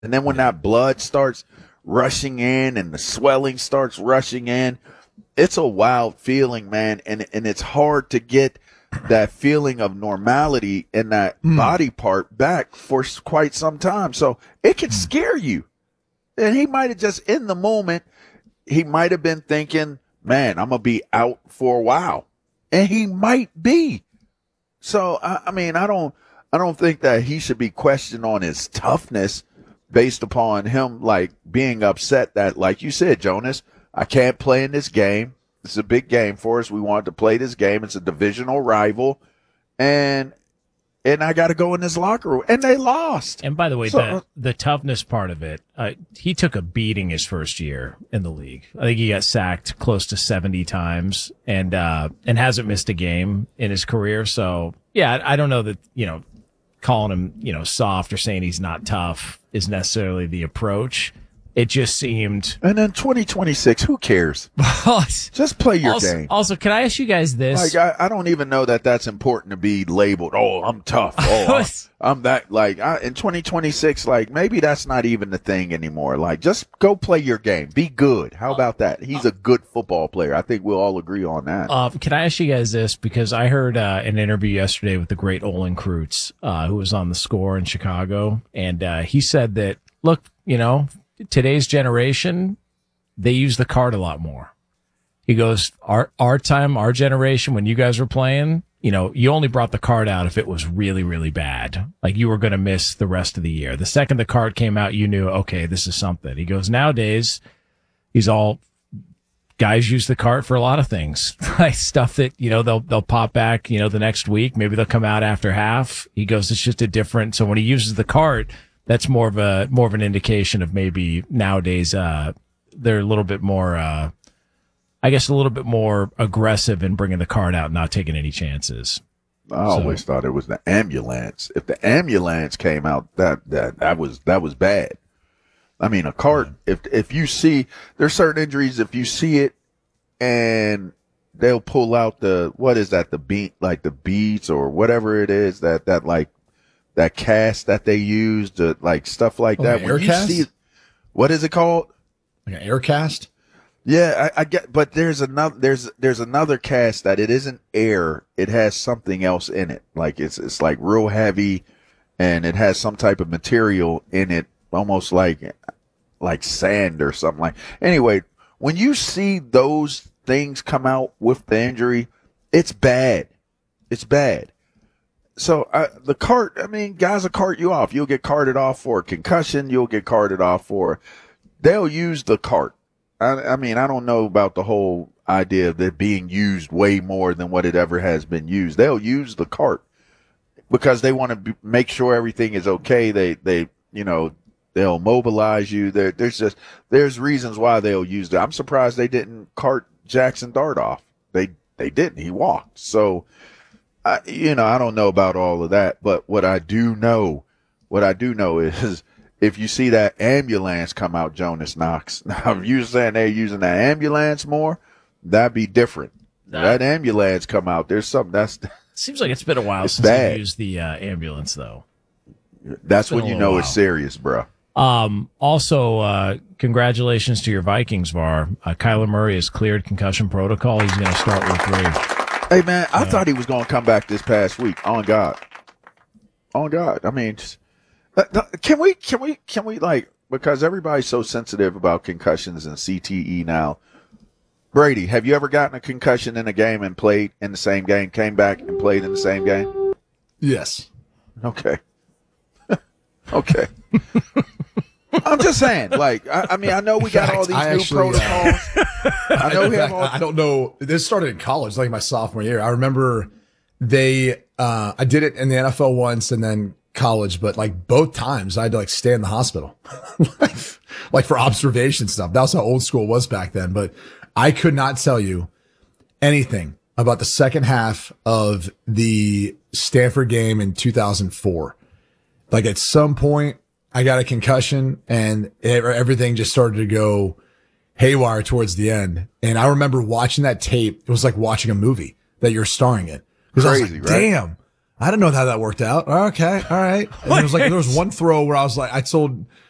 And then when that blood starts rushing in and the swelling starts rushing in, it's a wild feeling, man. And it's hard to get that feeling of normality in that body part back for quite some time. So it can scare you. And he might have just in the moment, he might have been thinking, man, I'm going to be out for a while. And he might be. So, I mean, I don't think that he should be questioned on his toughness based upon him, like, being upset that, like you said, Jonas, I can't play in this game. It's a big game for us. We wanted to play this game. It's a divisional rival. And I got to go in this locker room. And they lost. And by the way, the toughness part of it, he took a beating his first year in the league. I think he got sacked close to 70 times and hasn't missed a game in his career. So, yeah, I don't know that, calling him, soft or saying he's not tough is necessarily the approach. It just seemed. And then 2026, who cares? Just play your game. Also, can I ask you guys this? Like, I don't even know that that's important to be labeled. Oh, I'm tough. Oh, I'm that. Like, in 2026, like, maybe that's not even the thing anymore. Like, just go play your game. Be good. How about that? He's a good football player. I think we'll all agree on that. Can I ask you guys this? Because I heard an interview yesterday with the great Olin Kreutz, who was on The Score in Chicago. And he said that, look, today's generation, they use the card a lot more. He goes, our time, our generation, when you guys were playing, you only brought the card out if it was really, really bad. Like you were going to miss the rest of the year. The second the card came out, you knew, okay, this is something. He goes, nowadays, guys use the card for a lot of things, like stuff that, they'll pop back, the next week. Maybe they'll come out after half. He goes, it's just so when he uses the card, that's more of an indication of maybe nowadays they're a little bit more, a little bit more aggressive in bringing the card out and not taking any chances. I always thought it was the ambulance. If the ambulance came out, that was bad. I mean, a cart. If you see, there's certain injuries. If you see it, and they'll pull out the beads or whatever it is that cast that they use to like stuff like that. When you see, what is it called? Like an air cast? Yeah, I get, but there's another cast that it isn't air. It has something else in it. Like it's like real heavy and it has some type of material in it, almost like sand or something like. Anyway, when you see those things come out with the injury, it's bad. It's bad. So the cart, guys will cart you off. You'll get carted off for a concussion. You'll get carted off they'll use the cart. I don't know about the whole idea of it being used way more than what it ever has been used. They'll use the cart because they want to make sure everything is okay. They'll mobilize you. There's reasons why they'll use that. I'm surprised they didn't cart Jackson Dart off. They didn't. He walked. So, I don't know about all of that, but what I do know is if you see that ambulance come out, Jonas Knox, now if you're saying they're using that ambulance more, that'd be different. That ambulance come out, there's something seems like it's been a while since they used the ambulance though. That's when you know it's serious, bro. Also, congratulations to your Vikings, VAR. Kyler Murray has cleared concussion protocol. He's going to start week 3. Hey, man, I thought he was going to come back this past week. On God. I mean, can we like, because everybody's so sensitive about concussions and CTE now. Brady, have you ever gotten a concussion in a game and played in the same game, came back and played in the same game? Yes. Okay. Okay. I'm just saying, like, I know we got all these new protocols. I know we have all. I don't know. This started in college, like my sophomore year. I remember I did it in the NFL once and then college, but like both times I had to like stay in the hospital, like for observation stuff. That was how old school was back then. But I could not tell you anything about the second half of the Stanford game in 2004. Like at some point, I got a concussion and everything just started to go haywire towards the end. And I remember watching that tape. It was like watching a movie that you're starring in. Crazy, I was like, damn, I didn't know how that worked out. Okay. All right. And there was one throw where I was like, I told